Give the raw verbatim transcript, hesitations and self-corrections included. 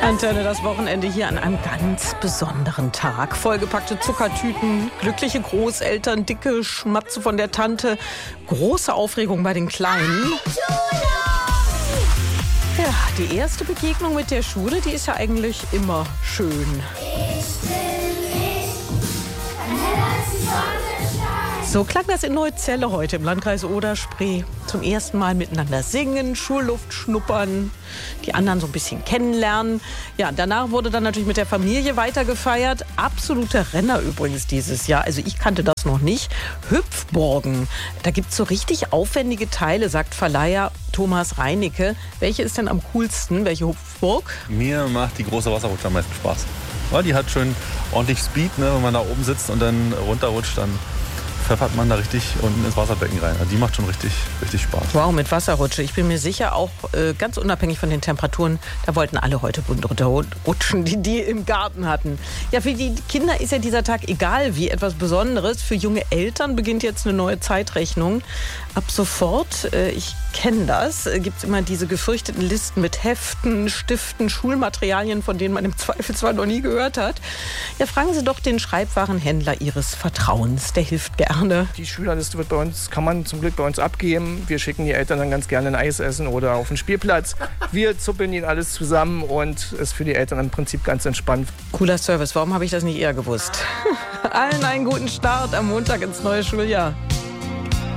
Antenne, das Wochenende hier an einem ganz besonderen Tag. Vollgepackte Zuckertüten, glückliche Großeltern, dicke Schmatze von der Tante, große Aufregung bei den Kleinen. Ja, die erste Begegnung mit der Schule, die ist ja eigentlich immer schön. So klang das in Neuzelle heute im Landkreis Oder-Spree. Zum ersten Mal miteinander singen, Schulluft schnuppern, die anderen so ein bisschen kennenlernen. Ja, danach wurde dann natürlich mit der Familie weitergefeiert. Absoluter Renner übrigens dieses Jahr. Also ich kannte das noch nicht. Hüpfburgen. Da gibt es so richtig aufwendige Teile, sagt Verleiher Thomas Reinicke. Welche ist denn am coolsten? Welche Hüpfburg? Mir macht die große Wasserrutsche am meisten Spaß. Ja, die hat schön ordentlich Speed, ne, wenn man da oben sitzt und dann runterrutscht, dann pfeffert man da richtig unten ins Wasserbecken rein. Also die macht schon richtig, richtig Spaß. Wow, mit Wasserrutsche. Ich bin mir sicher, auch äh, ganz unabhängig von den Temperaturen, da wollten alle heute bunt runterrutschen, die die im Garten hatten. Ja, für die Kinder ist ja dieser Tag egal wie etwas Besonderes. Für junge Eltern beginnt jetzt eine neue Zeitrechnung. Ab sofort, äh, ich kenne das, äh, gibt es immer diese gefürchteten Listen mit Heften, Stiften, Schulmaterialien, von denen man im Zweifelsfall noch nie gehört hat. Ja, fragen Sie doch den Schreibwarenhändler Ihres Vertrauens. Der hilft gerne. Die Schülerliste wird bei uns, kann man zum Glück bei uns abgeben. Wir schicken die Eltern dann ganz gerne ein Eis essen oder auf den Spielplatz. Wir zuppeln ihnen alles zusammen und ist für die Eltern im Prinzip ganz entspannt. Cooler Service. Warum habe ich das nicht eher gewusst? Allen einen guten Start am Montag ins neue Schuljahr.